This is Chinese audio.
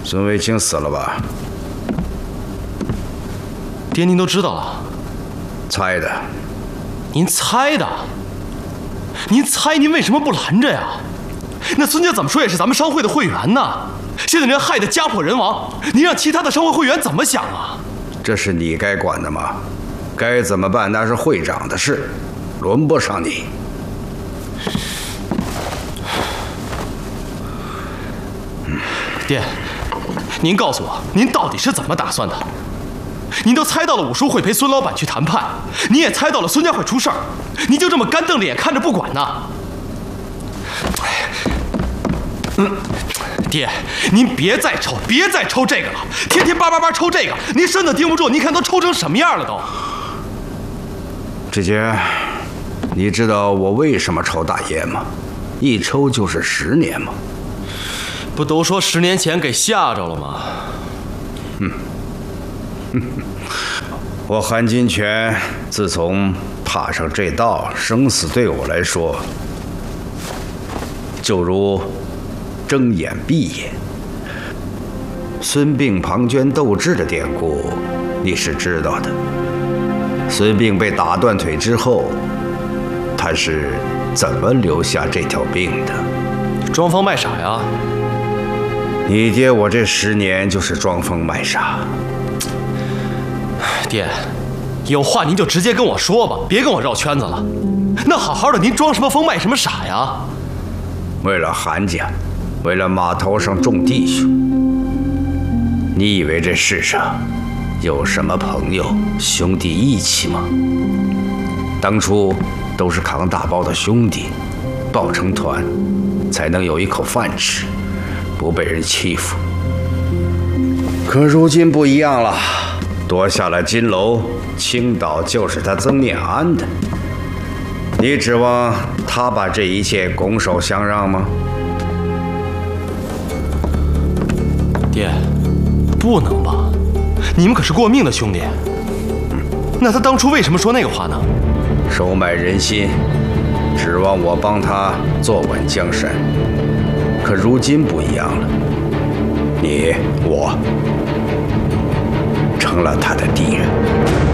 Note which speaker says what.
Speaker 1: 孙卫清死了吧？
Speaker 2: 爹，您都知道了？
Speaker 1: 猜的。
Speaker 2: 您猜的？您猜，您为什么不拦着呀？那孙家怎么说也是咱们商会的会员呢，现在人害得家破人亡，您让其他的商会会员怎么想啊？
Speaker 1: 这是你该管的吗？该怎么办那是会长的事，轮不上你。
Speaker 2: 爹，您告诉我，您到底是怎么打算的？您都猜到了武叔会陪孙老板去谈判，你也猜到了孙家会出事儿，您就这么干瞪着眼看着不管呢？爹，您别再抽这个了，天天叭抽这个，您身子盯不住，您看都抽成什么样了都。
Speaker 1: 志杰，你知道我为什么抽大烟吗？一抽就是10年吗？
Speaker 2: 不都说10年前给吓着了吗？
Speaker 1: 我韩金泉自从踏上这道，生死对我来说就如睁眼闭眼。孙膑庞涓斗智的典故你是知道的。孙膑被打断腿之后，他是怎么留下这条命的？
Speaker 2: 装疯卖傻呀！
Speaker 1: 你爹我这10年就是装疯卖傻。
Speaker 2: 爹，有话您就直接跟我说吧，别跟我绕圈子了。那好好的，您装什么疯卖什么傻呀？
Speaker 1: 为了韩家，为了码头上众弟兄，你以为这世上有什么朋友兄弟义气吗？当初都是扛大包的兄弟，抱成团，才能有一口饭吃，不被人欺负。可如今不一样了，夺下了金楼，青岛就是他曾念安的。你指望他把这一切拱手相让吗？
Speaker 2: 爹，不能吧？你们可是过命的兄弟。那他当初为什么说那个话呢？
Speaker 1: 收买人心，指望我帮他坐稳江山。可如今不一样了，我成了他的敌人。